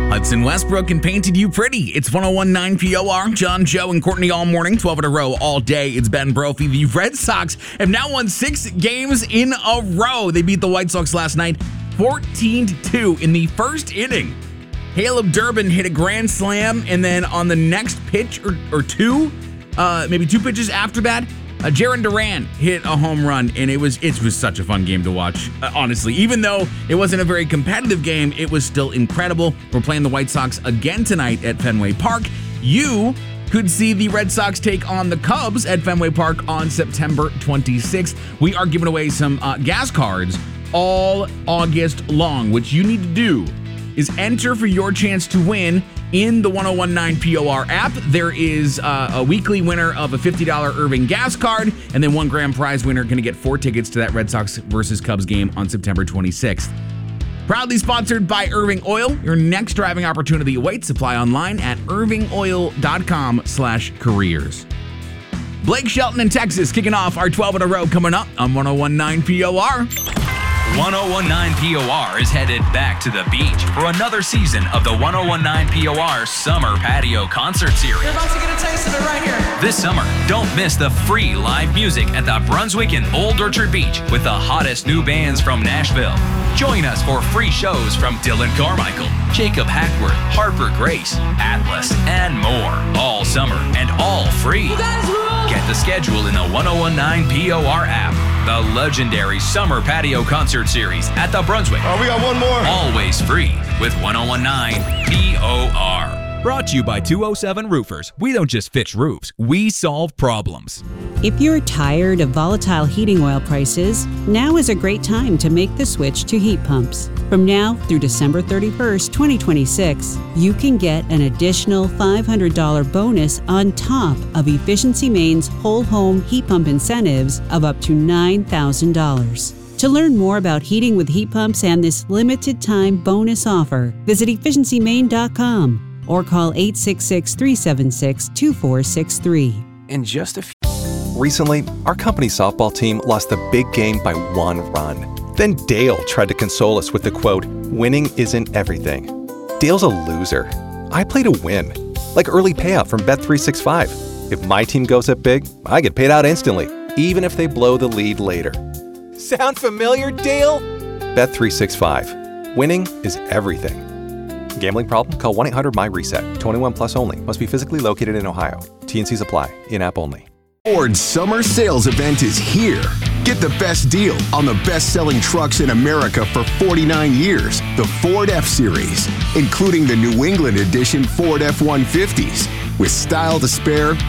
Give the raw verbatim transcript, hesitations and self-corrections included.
Hudson Westbrook and Painted You Pretty. It's one oh one point nine P O R. John, Joe, and Courtney all morning, twelve in a row, all day. It's Ben Brophy. The Red Sox have now won six games in a row. They beat the White Sox last night, fourteen to two in the first inning. Caleb Durbin hit a grand slam, and then on the next pitch or, or two, uh, maybe two pitches after that, Uh, Jarren Duran hit a home run, and it was it was such a fun game to watch, uh, honestly. Even though it wasn't a very competitive game, it was still incredible. We're playing the White Sox again tonight at Fenway Park. You could see the Red Sox take on the Cubs at Fenway Park on September twenty-sixth. We are giving away some uh, gas cards all August long. What you need to do is enter for your chance to win in the one oh one point nine P O R app. There is uh, a weekly winner of a fifty dollars Irving gas card, and then one grand prize winner going to get four tickets to that Red Sox versus Cubs game on September twenty-sixth. Proudly sponsored by Irving Oil. Your next driving opportunity awaits. Apply online at irvingoil.com slash careers. Blake Shelton in Texas kicking off our twelve in a row coming up on one oh one point nine P O R. one oh one point nine P O R is headed back to the beach for another season of the one oh one point nine P O R Summer Patio Concert Series. You're about to get a taste of it right here. This summer, don't miss the free live music at the Brunswick and Old Orchard Beach with the hottest new bands from Nashville. Join us for free shows from Dylan Carmichael, Jacob Hackworth, Harper Grace, Atlas, and more. All summer and all free. You guys rule! Get the schedule in the one oh one point nine P O R app. The legendary Summer Patio Concert Series at the Brunswick. Oh, we got one more. Always free with one oh one point nine P O R. Brought to you by two oh seven Roofers. We don't just fix roofs, we solve problems. If you're tired of volatile heating oil prices, now is a great time to make the switch to heat pumps. From now through December thirty-first, twenty twenty-six, you can get an additional five hundred dollars bonus on top of Efficiency Maine's whole home heat pump incentives of up to nine thousand dollars. To learn more about heating with heat pumps and this limited time bonus offer, visit efficiency maine dot com or call eight six six, three seven six, two four six three. In just a few... Recently, our company softball team lost the big game by one run. Then Dale tried to console us with the quote, "Winning isn't everything." Dale's a loser. I play to win. Like early payout from Bet three sixty-five. If my team goes up big, I get paid out instantly, even if they blow the lead later. Sound familiar, Dale? Bet three sixty-five. Winning is everything. Gambling problem? Call one eight hundred M Y reset. twenty-one plus only. Must be physically located in Ohio. T N Cs apply. In-app only. Ford's summer sales event is here. Get the best deal on the best-selling trucks in America for forty-nine years, the Ford F-Series, including the New England edition Ford F one fifties. With style to spare,